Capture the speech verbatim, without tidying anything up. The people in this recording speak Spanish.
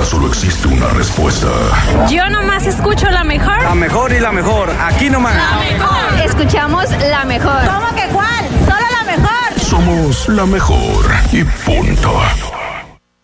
solo existe una respuesta. Yo nomás escucho la mejor. La mejor y la mejor, aquí nomás. La mejor. Escuchamos la mejor. ¿Cómo que cuál? Solo la mejor. Somos la mejor y punto.